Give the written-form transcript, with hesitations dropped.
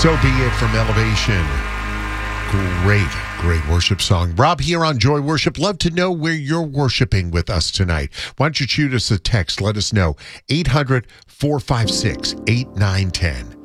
So Be It from Elevation. Great worship song. Rob here on Joy Worship. Love to know where you're worshiping with us tonight. Why don't you shoot us a text? Let us know. 800-456-8910.